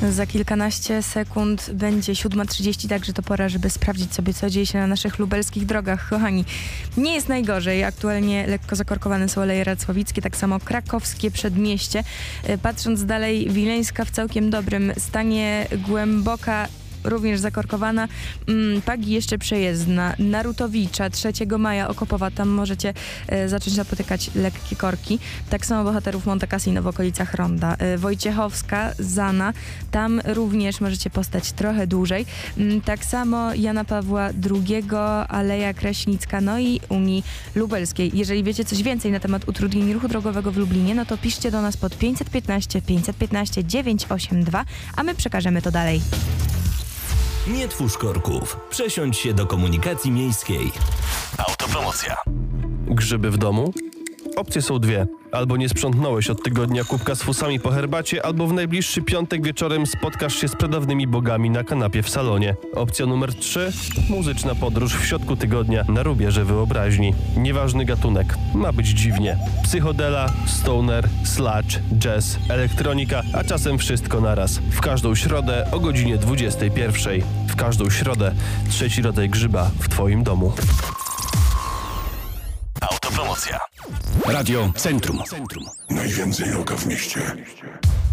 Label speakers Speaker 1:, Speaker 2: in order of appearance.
Speaker 1: Za kilkanaście sekund będzie 7:30, także to pora, żeby sprawdzić sobie, co dzieje się na naszych lubelskich drogach. Kochani, nie jest najgorzej. Aktualnie lekko zakorkowane są Aleje Racławickie, tak samo krakowskie Przedmieście. Patrząc dalej, Wileńska w całkiem dobrym stanie, Głęboka również zakorkowana, Pagi jeszcze przejezdna, Narutowicza, 3 Maja, Okopowa, tam możecie zacząć napotykać lekkie korki. Tak samo Bohaterów Monte Cassino w okolicach Ronda. Wojciechowska, Zana, tam również możecie postać trochę dłużej. Tak samo Jana Pawła II, Aleja Kraśnicka, no i Unii Lubelskiej. Jeżeli wiecie coś więcej na temat utrudnień ruchu drogowego w Lublinie, no to piszcie do nas pod 515 982, a my przekażemy to dalej.
Speaker 2: Nie twórz korków. Przesiądź się do komunikacji miejskiej. Autopromocja.
Speaker 3: Grzyby w domu? Opcje są dwie. Albo nie sprzątnąłeś od tygodnia kubka z fusami po herbacie, albo w najbliższy piątek wieczorem spotkasz się z pradawnymi bogami na kanapie w salonie. Opcja numer 3. Muzyczna podróż w środku tygodnia na rubieże wyobraźni. Nieważny gatunek. Ma być dziwnie. Psychodela, stoner, sludge, jazz, elektronika, a czasem wszystko naraz. W każdą środę o godzinie 21. W każdą środę trzeci rodzaj grzyba w twoim domu.
Speaker 2: Autopromocja.
Speaker 4: Radio Centrum.
Speaker 5: Najwięcej rocka w mieście.